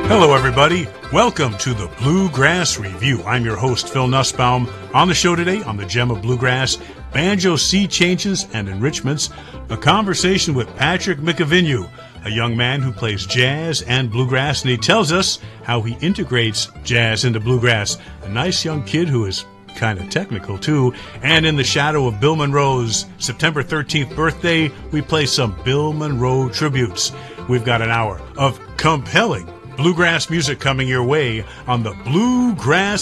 Hello, everybody. Welcome to the Bluegrass Review. I'm your host, Phil Nussbaum. On the show today, on the Gem of Bluegrass, banjo sea changes and enrichments, a conversation with Patrick McAvinue, a young man who plays jazz and bluegrass, and he tells us how he integrates jazz into bluegrass. A nice young kid who is kind of technical, too. And in the shadow of Bill Monroe's September 13th birthday, we play some Bill Monroe tributes. We've got an hour of compelling bluegrass music coming your way on the Bluegrass